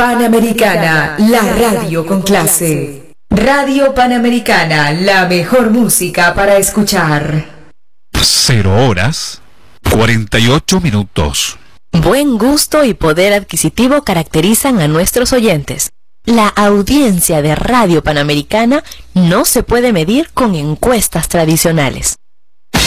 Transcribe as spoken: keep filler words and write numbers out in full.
Panamericana, la radio con clase. Radio Panamericana, la mejor música para escuchar. Cero horas, cuarenta y ocho minutos. Buen gusto y poder adquisitivo caracterizan a nuestros oyentes. La audiencia de Radio Panamericana no se puede medir con encuestas tradicionales.